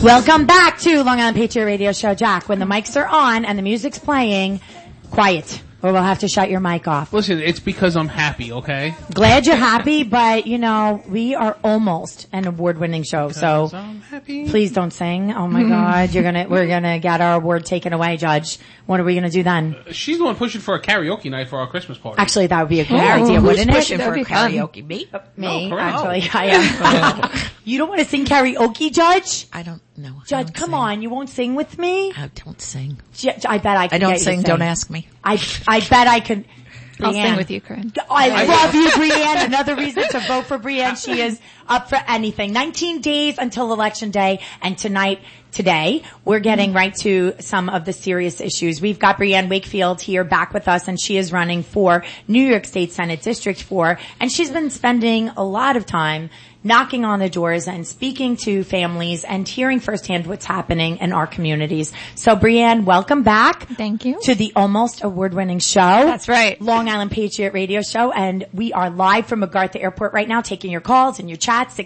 Welcome back to Long Island Patriot Radio Show. Jack, when the mics are on and the music's playing, quiet, or we'll have to shut your mic off. Listen, it's because I'm happy, okay? Glad you're happy, but, you know, we are almost an award-winning show, so I'm happy. Please don't sing. Oh my God, we're gonna get our award taken away, Judge. What are we gonna do then? She's the one pushing for a karaoke night for our Christmas party. Actually, that would be a great idea, wouldn't it? Who's pushing for a karaoke? Me? Me, correct. actually. I am. You don't want to sing karaoke, Judge? I don't know. Judge, come on, you won't sing with me? I don't sing. I bet I can. I don't get you sing. to Don't ask me. I bet I could. I'll Brianne. sing with you, Corinne. I love you, Brianne. Another reason to vote for Brianne. She is up for anything. 19 days until Election Day, and today, we're getting right to some of the serious issues. We've got Brianne Wakefield here back with us, and she is running for New York State Senate District 4, and she's been spending a lot of time knocking on the doors and speaking to families and hearing firsthand what's happening in our communities. So, Brianne, welcome back. Thank you. To the almost award-winning show. That's right. Long Island Patriot Radio Show, and we are live from MacArthur Airport right now, taking your calls and your chats,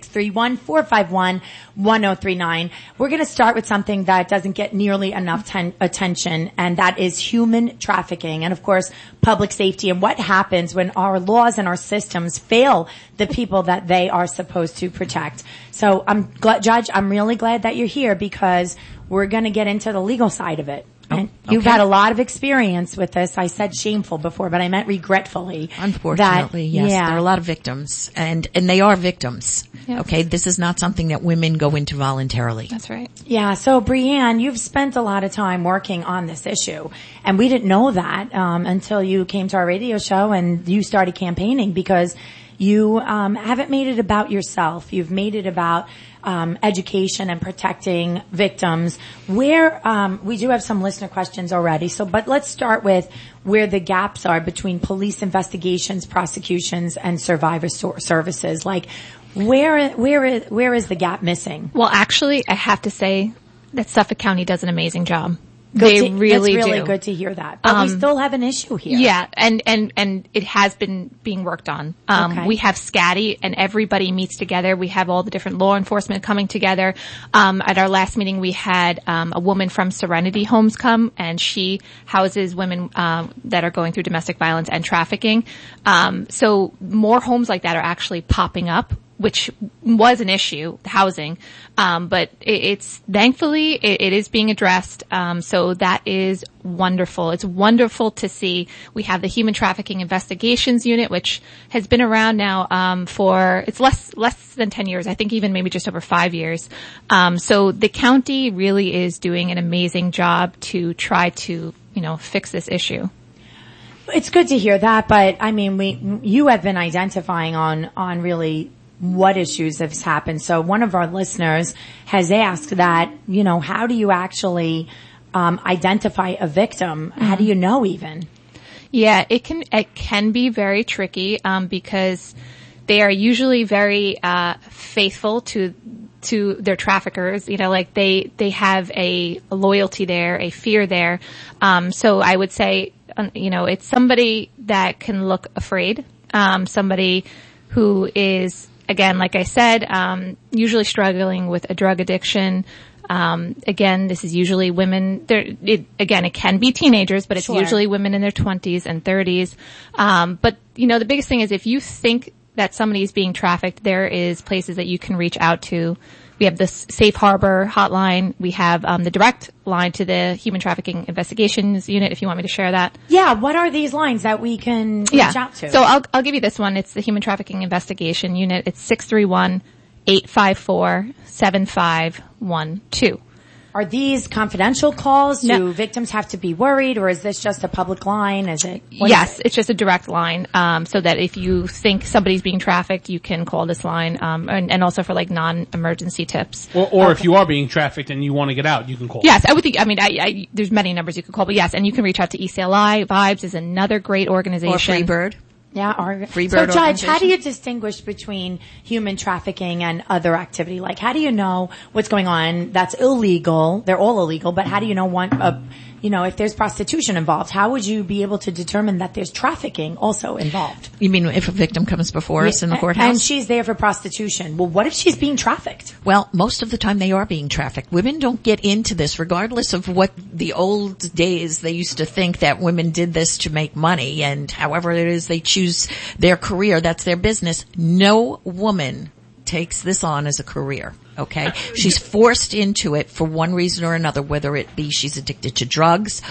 631-451-1039. We're going to start with something that doesn't get nearly enough attention, and that is human trafficking and, of course, public safety and what happens when our laws and our systems fail the people that they are supposed to protect. So Judge, I'm really glad that you're here because we're going to get into the legal side of it. And you've had a lot of experience with this. I said shameful before, but I meant regretfully. Unfortunately, yes. Yeah. There are a lot of victims, and they are victims. Yes. Okay, this is not something that women go into voluntarily. That's right. Yeah, so Brianne, you've spent a lot of time working on this issue, and we didn't know that until you came to our radio show and you started campaigning because you haven't made it about yourself. You've made it about education and protecting victims. Where we do have some listener questions already. but let's start with where the gaps are between police investigations, prosecutions, and survivor services. Like, where is the gap missing? Well, actually, I have to say that Suffolk County does an amazing job. It's really good to hear that. But we still have an issue here. Yeah, and it has been being worked on. Okay. We have SCADI and everybody meets together. We have all the different law enforcement coming together. At our last meeting, we had a woman from Serenity Homes come, and she houses women that are going through domestic violence and trafficking. So more homes like that are actually popping up, which was an issue, housing. But it's thankfully it is being addressed. So that is wonderful. It's wonderful to see. We have the Human Trafficking Investigations Unit, which has been around now, for, it's less than 10 years. I think even maybe just over 5 years. So the county really is doing an amazing job to try to, fix this issue. It's good to hear that, but I mean, you have been identifying on really what issues have happened. So one of our listeners has asked that, how do you actually identify a victim? Mm-hmm. How do you know even? Yeah, it can be very tricky because they are usually very faithful to their traffickers. Like they have a loyalty there, a fear there. So I would say, it's somebody that can look afraid, somebody who is, again, like I said, usually struggling with a drug addiction. Again, this is usually women. It can be teenagers, but it's usually women in their 20s and 30s. But the biggest thing is if you think that somebody is being trafficked, there is places that you can reach out to. We have the Safe Harbor hotline. We have the direct line to the Human Trafficking Investigations Unit, if you want me to share that. Yeah, what are these lines that we can reach out to? So I'll give you this one. It's the Human Trafficking Investigation Unit. It's 631-854-7512. Are these confidential calls? No. Do victims have to be worried, or is this just a public line? Yes, it's just a direct line, so that if you think somebody's being trafficked, you can call this line, and also for like non-emergency tips. Or if you are being trafficked and you want to get out, you can call. Yes, I would think, there's many numbers you can call, but yes, and you can reach out to ECLI. Vibes is another great organization. Or Freebird. Yeah, Freebird. So, Judge, how do you distinguish between human trafficking and other activity? Like, how do you know what's going on that's illegal? They're all illegal, but how do you know if there's prostitution involved, how would you be able to determine that there's trafficking also involved? You mean if a victim comes before us in the courthouse? And she's there for prostitution. Well, what if she's being trafficked? Well, most of the time they are being trafficked. Women don't get into this, regardless of what the old days they used to think that women did this to make money, and however it is they choose their career, that's their business. No woman takes this on as a career, okay? She's forced into it for one reason or another, whether it be she's addicted to drugs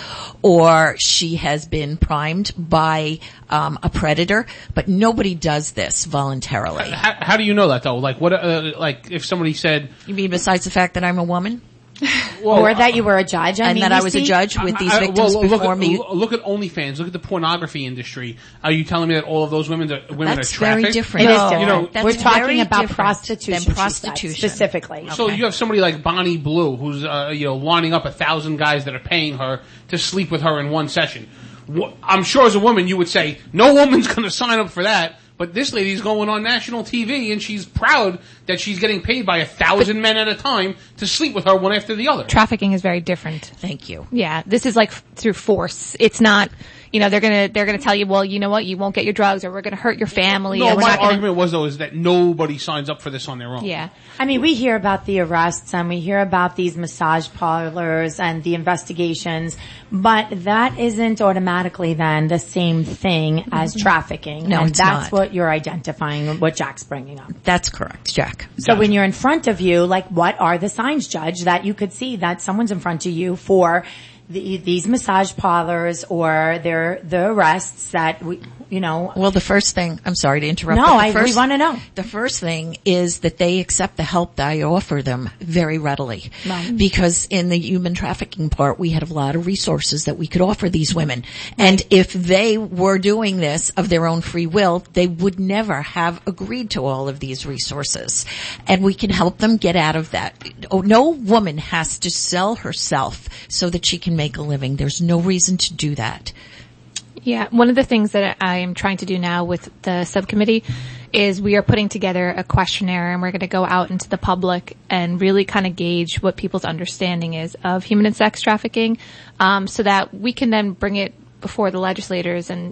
or she has been primed by a predator, but nobody does this voluntarily. How do you know that though? Like what? Like if somebody said, You mean besides the fact that I'm a woman? well, Or that you were a judge. And that I was a judge with these victims before me? Look at OnlyFans. Look at the pornography industry. Are you telling me that all of those women are That's trafficked? very different. It is different. That's We're talking very about different prostitution. than prostitution. Specifically. So you have somebody like Bonnie Blue who's lining up 1,000 guys that are paying her to sleep with her in one session. I'm sure as a woman you would say no woman's going to sign up for that. But this lady's going on national TV, and she's proud that she's getting paid by 1,000 men at a time to sleep with her one after the other. Trafficking is very different. Thank you. Yeah, this is like through force. It's not, they're gonna tell you, well, you know what, you won't get your drugs, or we're gonna hurt your family. No, or we're my not gonna... argument was though is that nobody signs up for this on their own. Yeah. I mean, we hear about the arrests and we hear about these massage parlors and the investigations, but that isn't automatically then the same thing as trafficking. No, and it's that's not. what you're identifying, what Jack's bringing up. That's correct, Jack. So when you're in front of you, like what are the signs, Judge, that you could see that someone's in front of you for these massage parlors or the arrests that Well, the first thing, I'm sorry to interrupt. No, we want to know. The first thing is that they accept the help that I offer them very readily. Right. Because in the human trafficking part, we had a lot of resources that we could offer these women. And if they were doing this of their own free will, they would never have agreed to all of these resources. And we can help them get out of that. No woman has to sell herself so that she can make a living. There's no reason to do that. Yeah, one of the things that I am trying to do now with the subcommittee is we are putting together a questionnaire, and we're going to go out into the public and really kind of gauge what people's understanding is of human and sex trafficking, so that we can then bring it before the legislators and,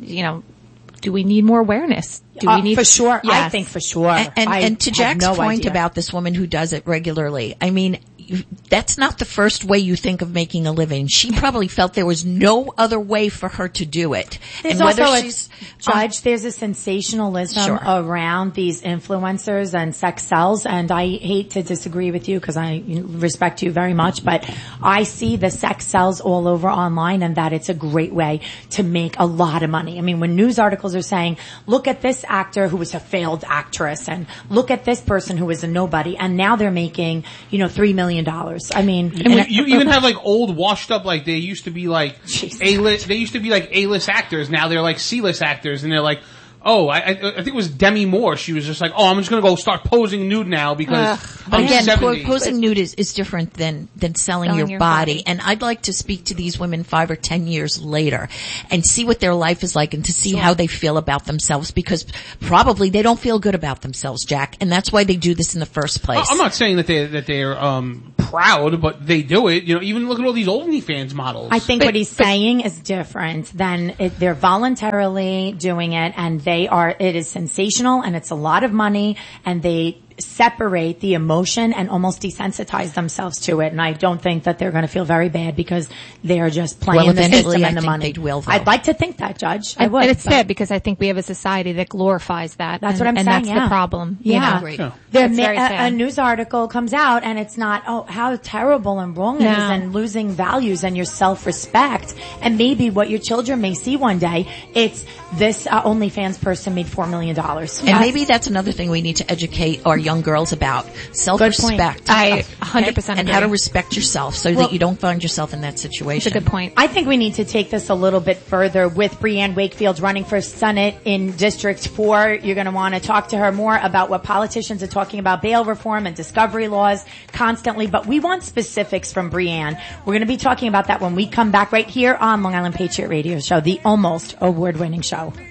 do we need more awareness? Do we need for sure? Yes. I think for sure. And to Jack's point idea. about this woman who does it regularly, I mean, that's not the first way you think of making a living. She probably felt there was no other way for her to do it. There's and whether also she's Judge, there's a sensationalism around these influencers and sex sells, and I hate to disagree with you because I respect you very much, but I see the sex sells all over online and that it's a great way to make a lot of money. I mean, when news articles are saying, look at this actor who was a failed actress and look at this person who was a nobody, and now they're making, $3 million. I mean, you even have like old washed up, like they used to be like A-list, they used to be like A-list actors, now they're like C-list actors, and they're like, I think it was Demi Moore. She was just like, I'm just going to go start posing nude now because I'm again, 70. posing nude is different than selling your body. And I'd like to speak to these women 5 or 10 years later and see what their life is like and to see how they feel about themselves, because probably they don't feel good about themselves, Jack, and that's why they do this in the first place. I'm not saying that they're proud, but they do it. Even look at all these OnlyFans models. I think what he's saying is different than they're voluntarily doing it, and it is sensational and it's a lot of money, and they separate the emotion and almost desensitize themselves to it. And I don't think that they're going to feel very bad because they're just playing the system and the money. I'd like to think that, Judge. I would. And it's sad because I think we have a society that glorifies that. That's what I'm saying. And that's the problem. Yeah. A news article comes out and it's not, how terrible and wrong it is and losing values and your self-respect. And maybe what your children may see one day, it's this OnlyFans person made $4 million. And maybe that's another thing we need to educate our young girls about. Self-respect. I 100% agree. And how to respect yourself so that you don't find yourself in that situation. It's a good point. I think we need to take this a little bit further with Breanne Wakefield running for Senate in District 4. You're going to want to talk to her more about what politicians are talking about, bail reform and discovery laws constantly. But we want specifics from Breanne. We're going to be talking about that when we come back right here on Long Island Patriot Radio Show, the almost award-winning show.